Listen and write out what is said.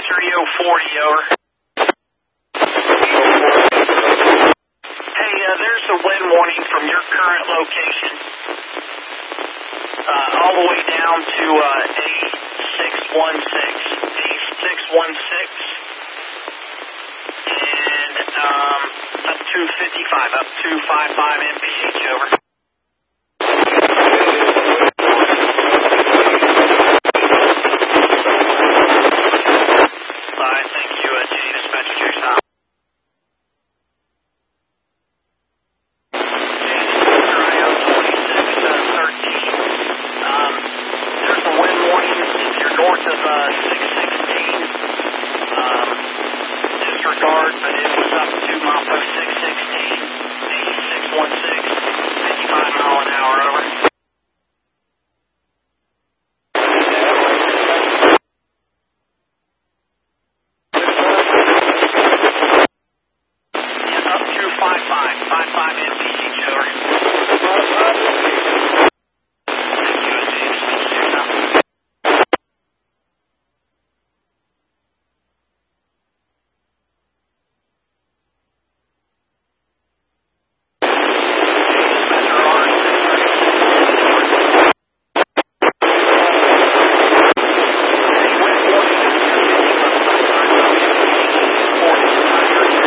Trio 40, over. Hey, there's a wind warning from your current location all the way down to A616. A616 and up to 55, up to 55 mph, over.